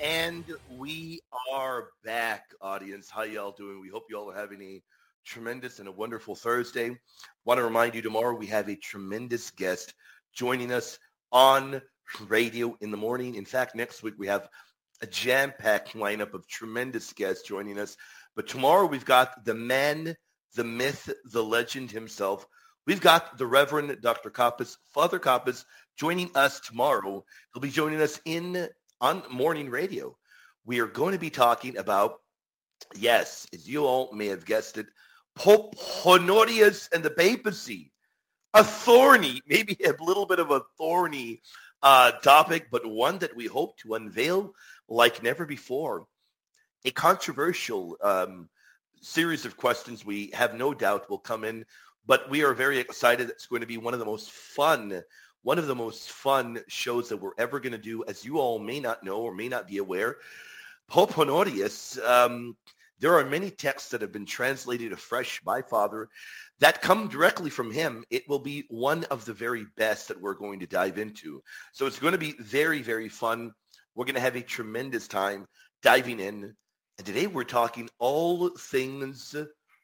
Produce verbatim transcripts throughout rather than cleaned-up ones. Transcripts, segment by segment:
And we are back, audience. How y'all doing? We hope you all are having a tremendous and a wonderful Thursday. Want to remind you tomorrow we have a tremendous guest joining us on radio in the morning. In fact, next week we have a jam-packed lineup of tremendous guests joining us. But tomorrow we've got the man, the myth, the legend himself. We've got the Reverend Doctor Kappas, Father Kappas, joining us tomorrow. He'll be joining us in on morning radio. We are going to be talking about, yes, as you all may have guessed it, Pope Honorius and the papacy. A thorny, maybe a little bit of a thorny uh, topic, but one that we hope to unveil like never before. A controversial um, series of questions we have no doubt will come in, but we are very excited. It's going to be one of the most fun One of the most fun shows that we're ever going to do. As you all may not know or may not be aware, Pope Honorius, um, there are many texts that have been translated afresh by Father that come directly from him. It will be one of the very best that we're going to dive into. So it's going to be very, very fun. We're going to have a tremendous time diving in. And today we're talking all things,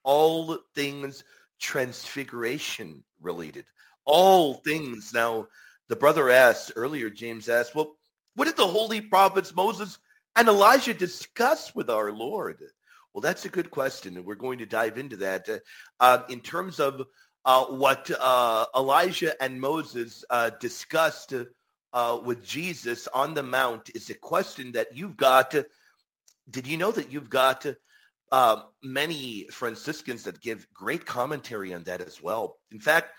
all things transfiguration related. All things. Now, the brother asked earlier, James asked, well, what did the holy prophets Moses and Elijah discuss with our Lord? Well, that's a good question, and we're going to dive into that. Uh, uh, in terms of uh, what uh, Elijah and Moses uh, discussed uh, with Jesus on the Mount is a question that you've got. Uh, did you know that you've got uh, many Franciscans that give great commentary on that as well? In fact,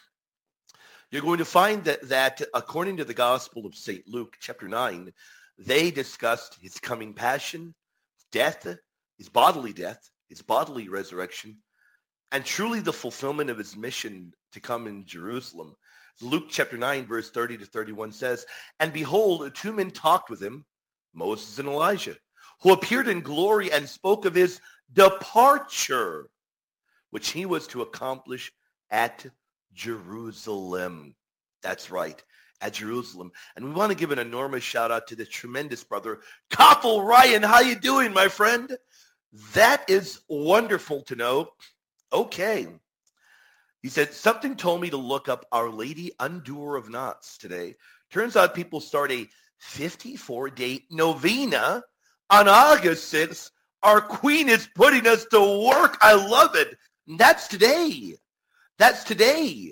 you're going to find that, that according to the Gospel of Saint Luke, chapter nine, they discussed his coming passion, death, his bodily death, his bodily resurrection, and truly the fulfillment of his mission to come in Jerusalem. Luke chapter nine, verse thirty to thirty-one says, and behold, two men talked with him, Moses and Elijah, who appeared in glory and spoke of his departure, which he was to accomplish at Jerusalem. That's right, at Jerusalem. And we want to give an enormous shout out to the tremendous brother, Koppel Ryan. How you doing, my friend? That is wonderful to know. Okay. He said, something told me to look up Our Lady Undoer of Knots today. Turns out people start a fifty-four day novena on August sixth. Our queen is putting us to work. I love it. And that's today. That's today.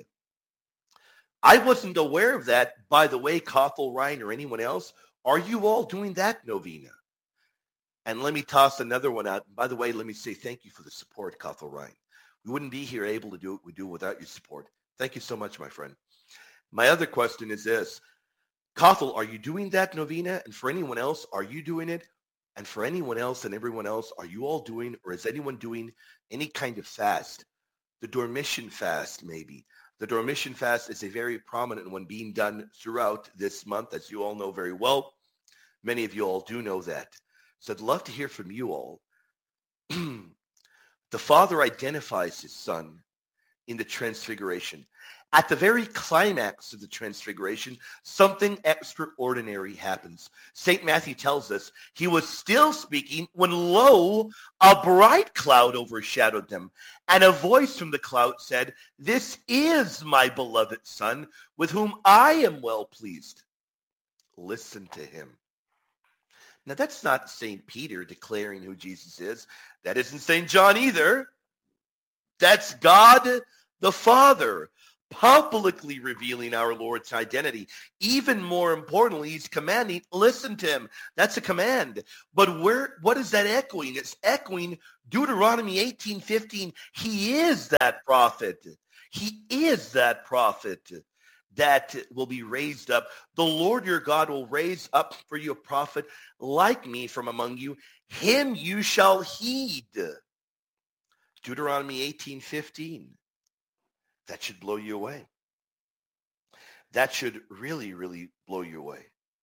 I wasn't aware of that. By the way, Koppel, Ryan, or anyone else, are you all doing that novena? And let me toss another one out. By the way, let me say thank you for the support, Koppel, Ryan. We wouldn't be here able to do what we do without your support. Thank you so much, my friend. My other question is this. Koppel, are you doing that novena? And for anyone else, are you doing it? And for anyone else and everyone else, are you all doing, or is anyone doing any kind of fast? The Dormition fast, maybe. The Dormition fast is a very prominent one being done throughout this month, as you all know very well. Many of you all do know that. So I'd love to hear from you all. The Father identifies his Son in the Transfiguration. At the very climax of the Transfiguration, something extraordinary happens. Saint Matthew tells us he was still speaking when, lo, a bright cloud overshadowed them, and a voice from the cloud said, this is my beloved Son, with whom I am well pleased. Listen to him. Now, that's not Saint Peter declaring who Jesus is. That isn't Saint John either. That's God the Father publicly revealing our Lord's identity. Even more importantly, he's commanding, listen to him. That's a command. But where? What is that echoing? It's echoing Deuteronomy eighteen fifteen. He is that prophet. He is that prophet that will be raised up. The Lord your God will raise up for you a prophet like me from among you. Him you shall heed. Deuteronomy eighteen fifteen. That should blow you away. That should really, really blow you away.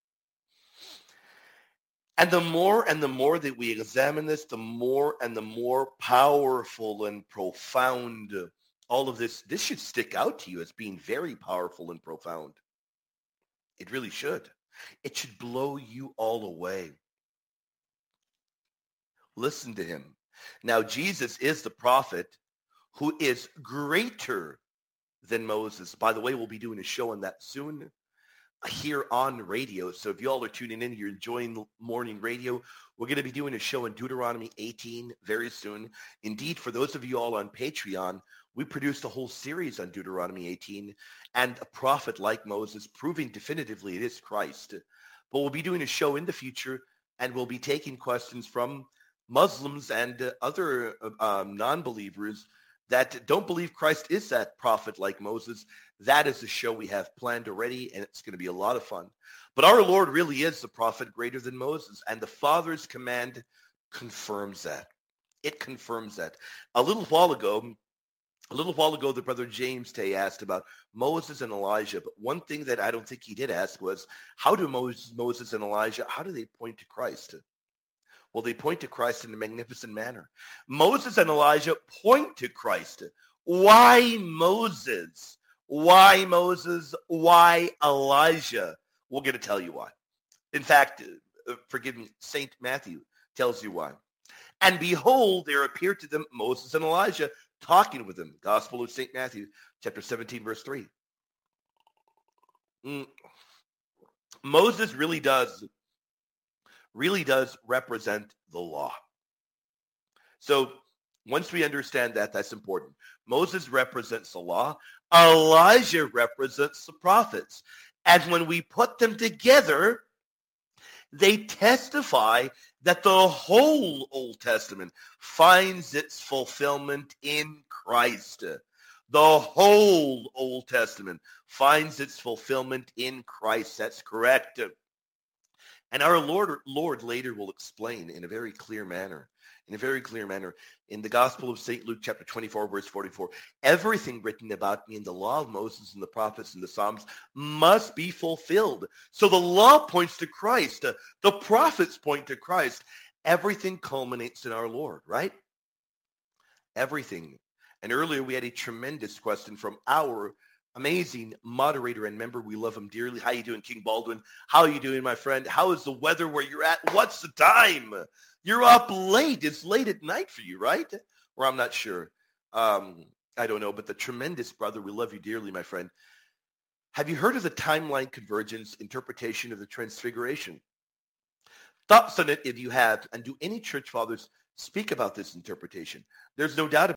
And the more and the more that we examine this, the more and the more powerful and profound all of this, this should stick out to you as being very powerful and profound. It really should. It should blow you all away. Listen to him. Now, Jesus is the prophet who is greater than Moses. By the way, we'll be doing a show on that soon here on radio. So if y'all are tuning in, you're enjoying morning radio, we're going to be doing a show in Deuteronomy eighteen very soon. Indeed, for those of you all on Patreon, we produced a whole series on Deuteronomy eighteen and a prophet like Moses, proving definitively it is Christ. But we'll be doing a show in the future, and we'll be taking questions from Muslims and uh, other uh, um, non-believers that don't believe Christ is that prophet like Moses. That is a show we have planned already, and it's going to be a lot of fun. But our Lord really is the prophet greater than Moses, and the Father's command confirms that. It confirms that. A little while ago, a little while ago, the brother James Tay asked about Moses and Elijah, but one thing that I don't think he did ask was, how do Moses, Moses and Elijah, how do they point to Christ? Well, they point to Christ in a magnificent manner. Moses and Elijah point to Christ. Why Moses? Why Moses? Why Elijah? We're going to tell you why. In fact, uh, forgive me, Saint Matthew tells you why. And behold, there appeared to them Moses and Elijah talking with them. Gospel of Saint Matthew, chapter seventeen, verse three. Mm. Moses really does really does represent the law. So once we understand that, that's important. Moses represents the law. Elijah represents the prophets. And when we put them together, they testify that the whole Old Testament finds its fulfillment in Christ. The whole Old Testament finds its fulfillment in Christ. That's correct. And our Lord, Lord later will explain in a very clear manner, in a very clear manner, in the Gospel of Saint Luke, chapter twenty-four, verse forty-four, everything written about me in the law of Moses and the prophets and the Psalms must be fulfilled. So the law points to Christ. The prophets point to Christ. Everything culminates in our Lord, right? Everything. And earlier we had a tremendous question from our amazing moderator and member. We love him dearly. How you doing, King Baldwin? How are you doing, my friend? How is the weather where you're at? What's the time? You're up late. It's late at night for you, right? Or I'm not sure. Um, I don't know, but the tremendous brother, we love you dearly, my friend. Have you heard of the timeline convergence interpretation of the Transfiguration? Thoughts on it if you have, and do any church fathers speak about this interpretation? There's no doubt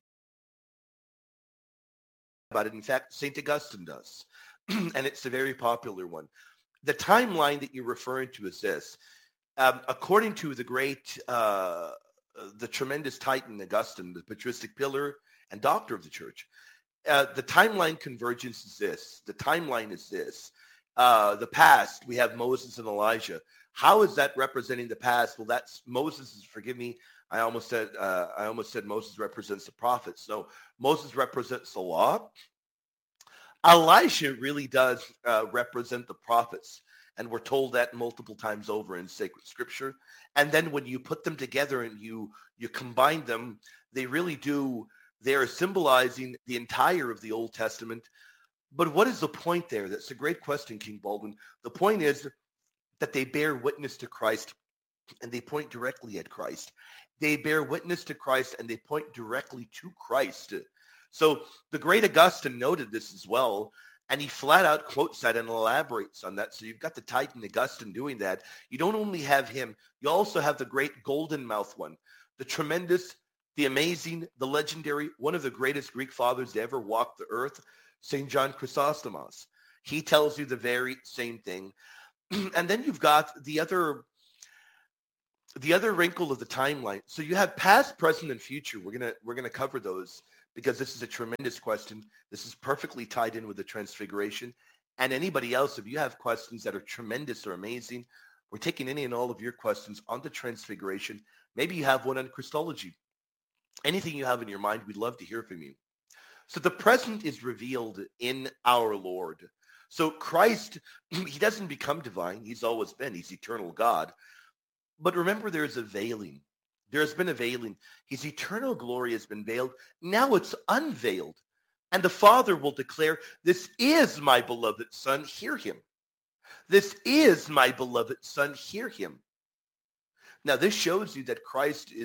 about it. In fact, Saint Augustine does, and it's a very popular one. The timeline that you're referring to is this. Um, according to the great, uh, the tremendous Titan Augustine, the patristic pillar and doctor of the church, uh, the timeline convergence is this. The timeline is this. Uh, the past, we have Moses and Elijah. How is that representing the past? Well, that's Moses, forgive me, I almost said uh, I almost said Moses represents the prophets. No, Moses represents the law. Elijah really does uh, represent the prophets, and we're told that multiple times over in sacred scripture. And then when you put them together and you you combine them, they really do. They are symbolizing the entire of the Old Testament. But what is the point there? That's a great question, King Baldwin. The point is that they bear witness to Christ, and they point directly at Christ. They bear witness to Christ, and they point directly to Christ. So the great Augustine noted this as well, and he flat out quotes that and elaborates on that. So you've got the Titan Augustine doing that. You don't only have him, you also have the great golden mouth one, the tremendous, the amazing, the legendary, one of the greatest Greek fathers to ever walk the earth, Saint John Chrysostomos. He tells you the very same thing. And then you've got the other the other wrinkle of the timeline. So you have past, present, and future. We're gonna we're gonna cover those because this is a tremendous question. This is perfectly tied in with the Transfiguration. And anybody else, if you have questions that are tremendous or amazing, we're taking any and all of your questions on the Transfiguration. Maybe you have one on Christology. Anything you have in your mind, we'd love to hear from you. So the present is revealed in our Lord. So Christ, he doesn't become divine. He's always been. He's eternal God. But remember, there's a veiling. There's been a veiling. His eternal glory has been veiled. Now it's unveiled. And the Father will declare, this is my beloved Son, hear him. This is my beloved Son, hear him. Now this shows you that Christ is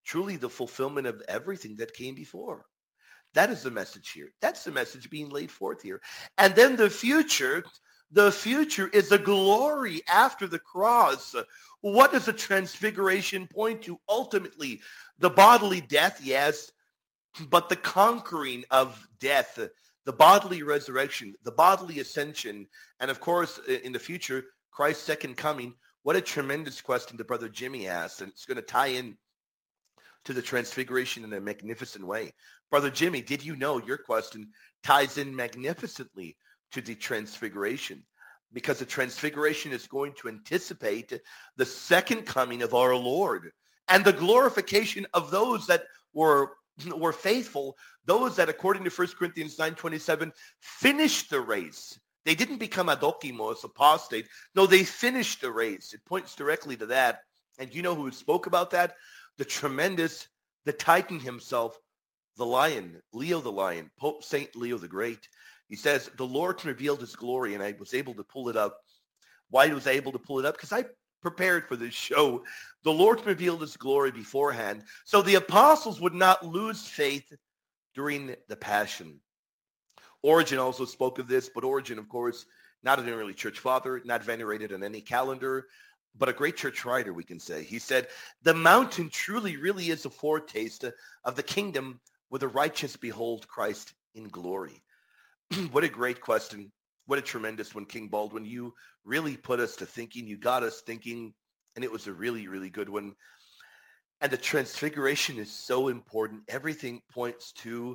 truly the fulfillment of everything that came before. That is the message here. That's the message being laid forth here. And then the future, the future is the glory after the cross. What does the transfiguration point to? Ultimately, the bodily death, yes, but the conquering of death, the bodily resurrection, the bodily ascension, and of course, in the future, Christ's second coming. What a tremendous question the brother Jimmy asked, and it's going to tie in to the transfiguration in a magnificent way. Brother Jimmy, did you know your question ties in magnificently to the transfiguration? Because the transfiguration is going to anticipate the second coming of our Lord and the glorification of those that were, were faithful, those that, according to First Corinthians nine twenty-seven, finished the race. They didn't become adokimos, apostate. No, they finished the race. It points directly to that. And you know who spoke about that? The tremendous, the Titan himself, the Lion, Leo the Lion, Pope Saint Leo the Great. He says, the Lord revealed his glory, and I was able to pull it up. Why was I able to pull it up? Because I prepared for this show. The Lord revealed his glory beforehand, so the apostles would not lose faith during the Passion. Origen also spoke of this, but Origen, of course, not an early church father, not venerated on any calendar, but a great church writer, we can say. He said, the mountain truly, really is a foretaste of the kingdom where the righteous behold Christ in glory. What a great question. What a tremendous one, King Baldwin. You really put us to thinking. You got us thinking, and it was a really, really good one. And the transfiguration is so important. Everything points to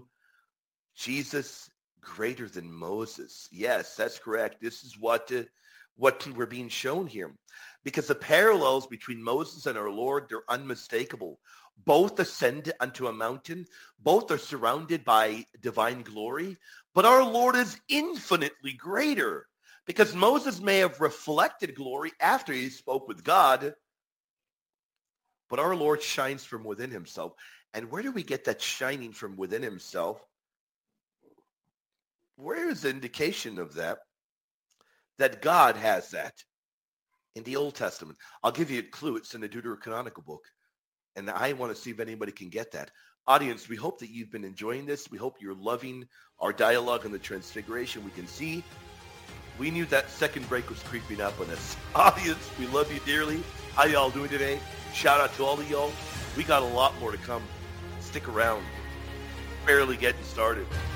Jesus greater than Moses. Yes, that's correct. This is what, uh, what we're being shown here. Because the parallels between Moses and our Lord, they're unmistakable. Both ascend unto a mountain. Both are surrounded by divine glory. But our Lord is infinitely greater. Because Moses may have reflected glory after he spoke with God. But our Lord shines from within himself. And where do we get that shining from within himself? Where is the indication of that? That God has that in the Old Testament. I'll give you a clue. It's in the Deuterocanonical book. And I want to see if anybody can get that. Audience, we hope that you've been enjoying this. We hope you're loving our dialogue on the Transfiguration. We can see we knew that second break was creeping up on us. Audience, we love you dearly. How y'all doing today? Shout out to all of y'all. We got a lot more to come. Stick around. Barely getting started.